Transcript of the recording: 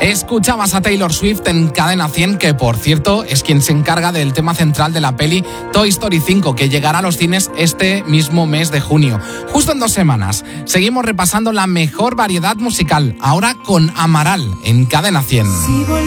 Escuchabas a Taylor Swift en Cadena 100, que por cierto es quien se encarga del tema central de la peli Toy Story 5, que llegará a los cines este mismo mes de junio. Justo en 2 semanas. Seguimos repasando la mejor variedad musical, ahora con Amaral en Cadena 100.